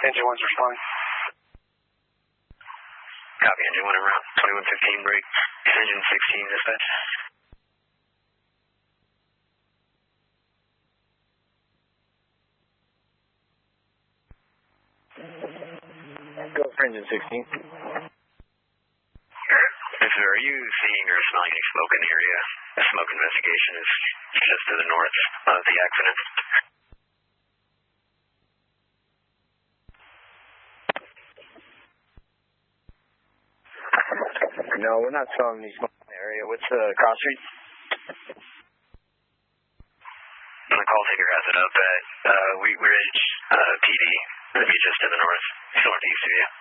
Engine 1's responding. Copy, Engine 1 en route. 2115 break. Engine 16 dispatch. Go for Engine 16. Are you seeing or smelling any smoke in the area? The smoke investigation is just to the north of the accident. No, we're not smelling any smoke in the area. What's the cross street? The call taker has it up at Wheat Ridge PD. It'll be just to the northeast of you.